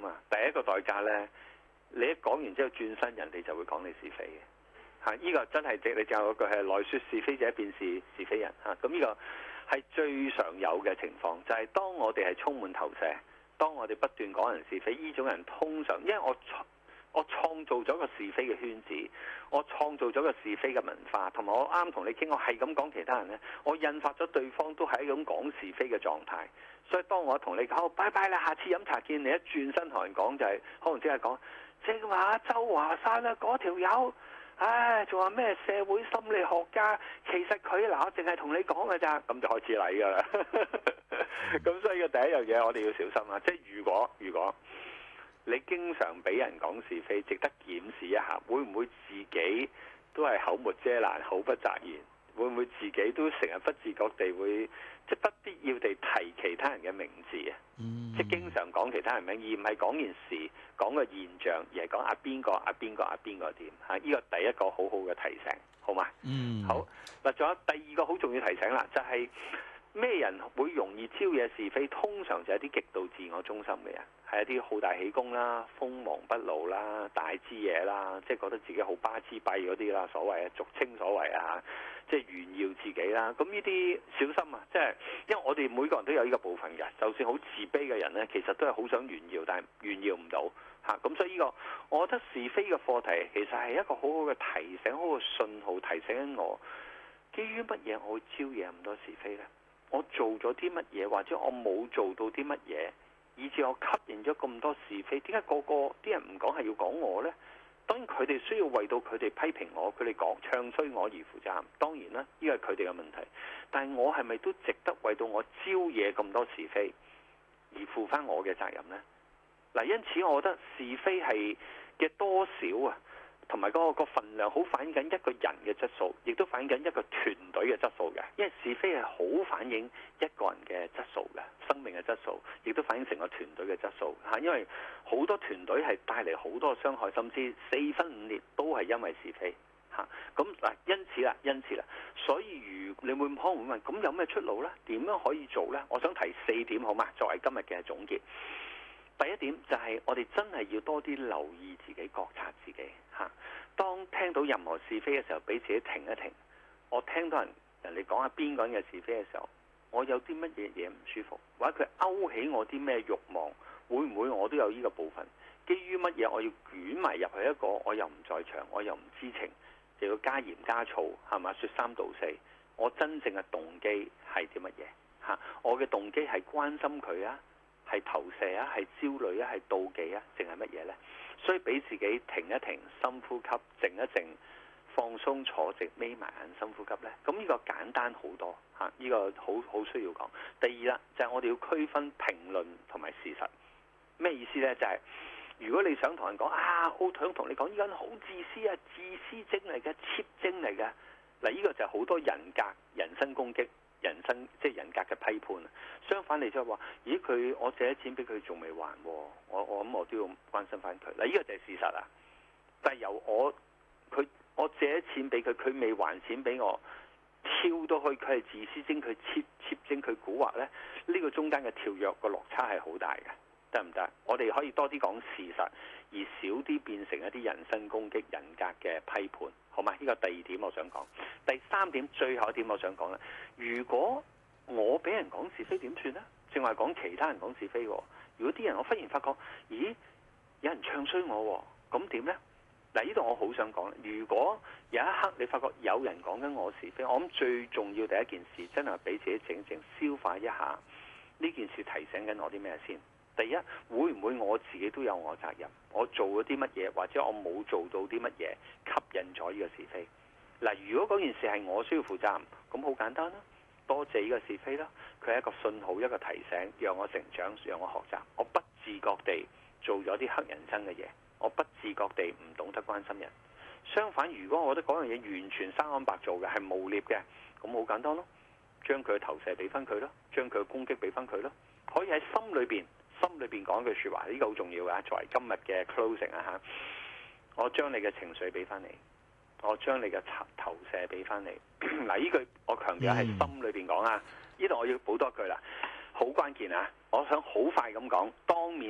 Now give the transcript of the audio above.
啊！第一個代價呢，你一講完之後轉身，人哋就會講你是非嘅嚇。呢個真係你教嗰句係來説是非者，便是是非人嚇。咁呢個係最常有嘅情況，就係當我哋係充滿投射，當我哋不斷講人是非，呢種人通常因為我創造咗個是非嘅圈子，我創造咗個是非嘅文化，同埋我啱同你傾，我係咁講其他人呢，我引發咗對方都係一種講是非嘅狀態。所以當我同你講拜拜啦，下次飲茶見你，一轉身同人講就係、是、可能即係講正話周華山啊嗰條友，唉仲話咩社會心理學家，其實佢嗱我淨係同你講㗎咋，咁就開始嚟㗎啦。咁所以嘅第一樣嘢我哋要小心啊，即係如果你經常俾人講是非，值得檢視一下，會唔會自己都係口沒遮攔、口不擇言？會唔會自己都成日不自覺地會即係不必要地提其他人嘅名字啊？即係經常講其他人名，而唔係講件事、講個現象，而係講阿邊個、阿邊個、阿邊個點嚇？呢個第一個好好嘅提醒，好嘛？好嗱，仲有第二個好重要提醒啦，就係咩人會容易招惹是非？通常就係啲極度自我中心嘅人，係一啲好大喜功啦、鋒芒不露啦、大枝野啦，即係覺得自己好巴之閉嗰啲啦，所謂啊，俗稱所謂啊，即係炫耀自己啦。咁呢啲小心啊，即係因為我哋每個人都有呢個部分嘅，就算好自卑嘅人呢，其實都係好想炫耀，但係炫耀唔到嚇。咁所以呢個，我覺得是非嘅課題其實係一個好好嘅提醒，好嘅信號，提醒緊我，基於乜嘢我會招惹咁多是非呢？我做咗啲乜嘢，或者我冇做到啲乜嘢，以至我吸引咗咁多是非？點解個個啲人唔講係要講我呢？當然佢哋需要為到佢哋批評我，佢哋講唱衰我而負責任。當然啦，呢個係佢哋嘅問題。但係我係咪都值得為到我招惹咁多是非而負翻我嘅責任呢？嗱，因此我覺得是非係嘅多少啊，同埋嗰個分量好反映緊一個人嘅質素，亦都反映緊一個團隊嘅質素嘅。因為是非係好反映一個人嘅質素嘅，生命嘅質素，亦都反映成個團隊嘅質素嚇。因為好多團隊係帶嚟好多傷害，甚至4分5裂都係因為是非嚇。咁嗱，因此啦，所以你可能會問，咁有咩出路呢？點樣可以做呢？我想提4點好嘛，作為今日嘅總結。第一點就係我哋真係要多啲留意自己、覺察自己嚇。當聽到任何是非嘅時候，俾自己停一停。我聽到人哋講下邊個人嘅是非嘅時候，我有啲乜嘢唔舒服，或者佢勾起我啲咩慾望，會唔會我都有呢個部分？基於乜嘢我要捲埋入去一個我又唔在場，我又唔知情，就要加鹽加醋係嘛？説三道四，我真正嘅動機係啲乜嘢嚇？我嘅動機係關心佢啊？係投射啊，係焦慮啊，係妒忌啊，定係乜嘢呢？所以俾自己停一停，深呼吸，靜一靜，放鬆坐直，眯埋眼，深呼吸呢。咁呢個簡單好多嚇，呢個好需要講。第二啦，就係我哋要區分評論同埋事實。咩意思呢？就係如果你想同人講啊，我想同你講呢個人好自私啊，自私精嚟嘅，cheap 精嚟嘅。嗱，呢個就係好多人格、人身攻擊。即係人格嘅批判。相反，你就話：咦，我借咗錢俾佢，仲未還喎，我諗我都要關心翻佢。嗱，呢個就係事實啊！但係由我借咗錢俾佢，佢未還錢俾我，跳到去佢係自私精，佢切精，佢蠱惑呢。呢個中間嘅跳躍個落差係好大嘅，得唔得？我哋可以多啲講事實，而少啲變成一啲人身攻擊、人格嘅批判，好嘛？呢個第二點我想講。第三點，最後一點我想講啦。如果我俾人講是非點算呢？正話講其他人講是非喎。如果啲人我忽然發覺，咦，有人唱衰我喎，咁點呢？嗱，呢度我好想講，如果有一刻你發覺有人講緊我是非，我諗最重要第一件事，真係俾自己靜靜消化一下呢件事提醒緊我啲咩先。第一，會唔會我自己都有我責任？我做咗啲乜嘢，或者我冇做到啲乜嘢，吸引咗呢個是非？嗱，如果嗰件事係我需要負責任，咁好簡單啦，多謝呢個是非啦，佢係一個信號，一個提醒，讓我成長，讓我學習。我不自覺地做咗啲黑人憎嘅嘢，我不自覺地唔懂得關心人。相反，如果我覺得嗰樣嘢完全生安白做嘅，係誣衊嘅，咁好簡單咯，將佢嘅投射俾翻佢咯，將佢嘅攻擊俾翻佢咯，可以喺心裏邊講一句説話，呢個好重要㗎。作為今日嘅 closing 啊嚇，我將你嘅情緒俾翻你。我將你嘅投射俾翻你。嗱，呢句我強調係心裏邊講啊。呢度我要補多句啦，好關鍵啊！我想好快咁講，當面